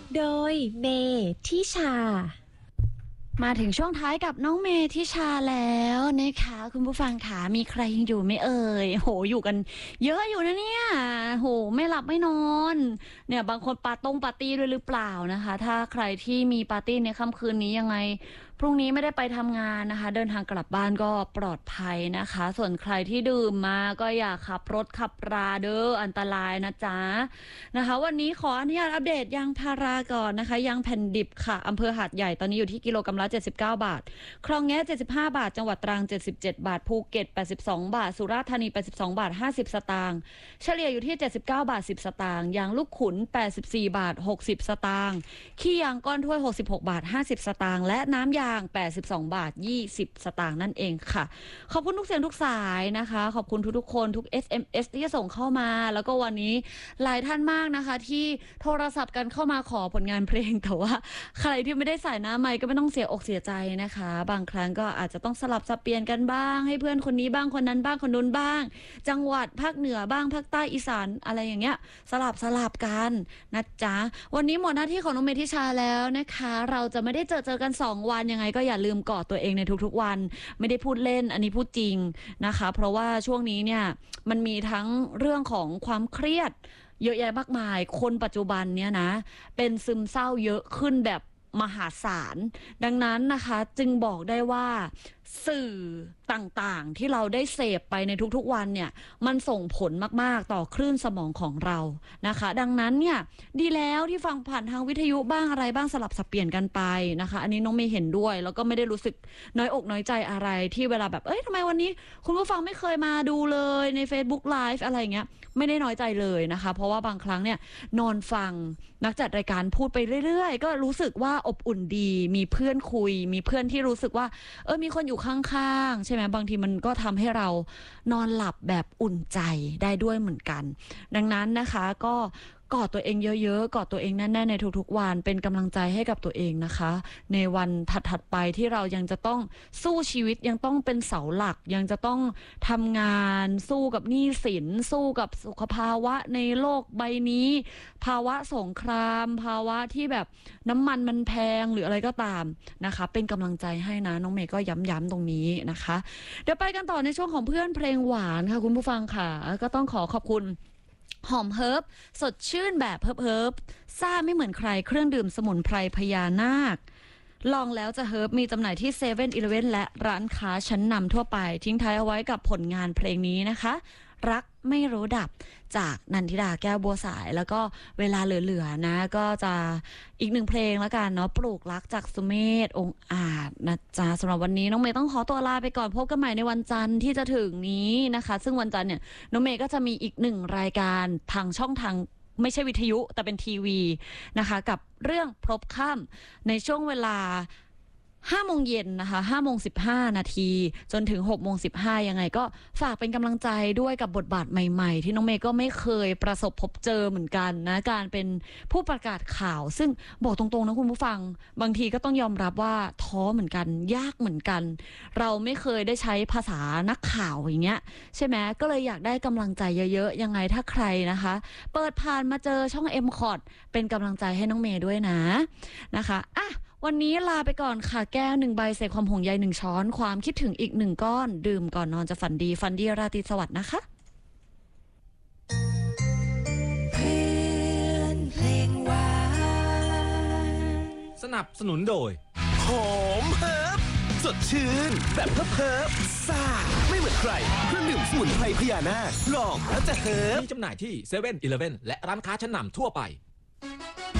โดยเมทิชามาถึงช่วงท้ายกับน้องเมทิชาแล้วนะคะคุณผู้ฟังขามีใครยังอยู่ไหมเอ่ยโหอยู่กันเยอะอยู่นะเนี่ยโหไม่หลับไม่นอนเนี่ยบางคนปาร์ตี้ด้วยหรือเปล่านะคะถ้าใครที่มีปาร์ตี้ในค่ำคืนนี้ยังไงพรุ่งนี้ไม่ได้ไปทำงานนะคะเดินทางกลับบ้านก็ปลอดภัยนะคะส่วนใครที่ดื่มมาก็อย่าขับรถขับราเด้ออันตรายนะจ๊ะนะคะวันนี้ขออนุญาตอัปเดตยางพาราก่อนนะคะยางแผ่นดิบค่ะอำเภอหาดใหญ่ตอนนี้อยู่ที่กิโลกรัมละ79 บาทคลองแง่75 บาทจังหวัดตรัง77 บาทภูเก็ต82 บาทสุราษฎร์ธานี82 บาท50 สตางค์เฉลี่ยอยู่ที่79 บาท10 สตางค์ยางลูกขุน84 บาท60 สตางค์ขี้ยางก้อนถ้วย66 บาท50 สตางค์และน้ำยาง82 บาท20 สตางค์นั่นเองค่ะขอบคุณทุกเสียงทุกสายนะคะขอบคุณทุกๆคนทุก SMS ที่ส่งเข้ามาแล้วก็วันนี้หลายท่านมากนะคะที่โทรศัพท์กันเข้ามาขอผลงานเพลงแต่ว่าใครที่ไม่ได้ใส่หน้าไมค์ก็ไม่ต้องเสียอกเสียใจนะคะบางครั้งก็อาจจะต้องสลับสับเปลี่ยนกันบ้างให้เพื่อนคนนี้บ้างคนนั้นบ้างคนนู้นบ้างจังหวัดภาคเหนือบ้างภาคใต้อีสานอะไรอย่างเงี้ยสลับกันนะจ๊ะวันนี้หมดหน้าที่ของน้องเมทิชาแล้วนะคะเราจะไม่ได้เจอกัน2 วันยังไงก็อย่าลืมกอดตัวเองในทุกๆวันไม่ได้พูดเล่นอันนี้พูดจริงนะคะเพราะว่าช่วงนี้เนี่ยมันมีทั้งเรื่องของความเครียดเยอะแยะมากมายคนปัจจุบันเนี่ยนะเป็นซึมเศร้าเยอะขึ้นแบบมหาศาลดังนั้นนะคะจึงบอกได้ว่าสื่อต่างๆที่เราได้เสพไปในทุกๆวันเนี่ยมันส่งผลมากๆต่อคลื่นสมองของเรานะคะดังนั้นเนี่ยดีแล้วที่ฟังผ่านทางวิทยุบ้างอะไรบ้างสลับสับเปลี่ยนกันไปนะคะอันนี้น้องเมย์เห็นด้วยแล้วก็ไม่ได้รู้สึกน้อยอกน้อยใจอะไรที่เวลาแบบทำไมวันนี้คุณผู้ฟังไม่เคยมาดูเลยใน Facebook Live อะไรเงี้ยไม่ได้น้อยใจเลยนะคะเพราะว่าบางครั้งเนี่ยนอนฟังนักจัดรายการพูดไปเรื่อยๆก็รู้สึกว่าอบอุ่นดีมีเพื่อนคุยมีเพื่อนที่รู้สึกว่ามีคนอยู่ข้างๆใช่ไหมบางทีมันก็ทำให้เรานอนหลับแบบอุ่นใจได้ด้วยเหมือนกันดังนั้นนะคะก็กอดตัวเองเยอะๆกอดตัวเองแน่ๆในทุกๆวันเป็นกำลังใจให้กับตัวเองนะคะในวันถัดๆไปที่เรายังจะต้องสู้ชีวิตยังต้องเป็นเสาหลักยังจะต้องทำงานสู้กับหนี้สินสู้กับสุขภาวะในโลกใบนี้ภาวะสงครามภาวะที่แบบน้ำมันแพงหรืออะไรก็ตามนะคะเป็นกำลังใจให้นะน้องเมย์ก็ย้ำตรงนี้นะคะเดี๋ยวไปกันต่อในช่วงของเพื่อนเพลงหวานค่ะคุณผู้ฟังค่ะก็ต้องขอบคุณหอมเฮิร์บสดชื่นแบบเฮิร์บซ่าไม่เหมือนใครเครื่องดื่มสมุนไพรพญานาคลองแล้วจะเฮิร์บมีจำหน่ายที่เซเว่นอีเลฟเว่นและร้านค้าชั้นนำทั่วไปทิ้งท้ายเอาไว้กับผลงานเพลงนี้นะคะรักไม่รู้ดับจากนันทิดาแก้วบัวสายแล้วก็เวลาเหลือๆนะก็จะอีก1 เพลงแล้วกันเนาะปลูกรักจากสุเมธองค์อาจนะจ๊ะสำหรับวันนี้น้องเมย์ต้องขอตัวลาไปก่อนพบกันใหม่ในวันจันทร์ที่จะถึงนี้นะคะซึ่งวันจันทร์เนี่ยน้องเมย์ก็จะมีอีก1 รายการทางช่องทางไม่ใช่วิทยุแต่เป็นทีวีนะคะกับเรื่องพบค่ำในช่วงเวลา5 โมงเย็นนะคะ5 โมง 15 นาทีจนถึง6 โมง 15ยังไงก็ฝากเป็นกำลังใจด้วยกับบทบาทใหม่ๆที่น้องเมย์ก็ไม่เคยประสบพบเจอเหมือนกันนะการเป็นผู้ประกาศข่าวซึ่งบอกตรงๆนะคุณผู้ฟังบางทีก็ต้องยอมรับว่าท้อเหมือนกันยากเหมือนกันเราไม่เคยได้ใช้ภาษานักข่าวอย่างเงี้ยใช่ไหมก็เลยอยากได้กำลังใจเยอะๆยังไงถ้าใครนะคะเปิดผ่านมาเจอช่อง MCOT เป็นกำลังใจให้น้องเมย์ด้วยนะคะวันนี้ลาไปก่อนค่ะแก้ว1 ใบใส่ความห่วงใย1 ช้อนความคิดถึงอีก1 ก้อนดื่มก่อนนอนจะฝันดีราตรีสวัสดิ์นะคะเพื่อนเพลงหวานสนับสนุนโดยหอมเฮิร์บสดชื่นแบบเฮิร์บซ่าไม่เหมือนใครเครื่องดื่มสมุนไพรพญานาคลองแล้วจะเฮิร์บมีจำหน่ายที่เซเว่นอีเลฟเว่นและร้านค้าชั้นนำทั่วไป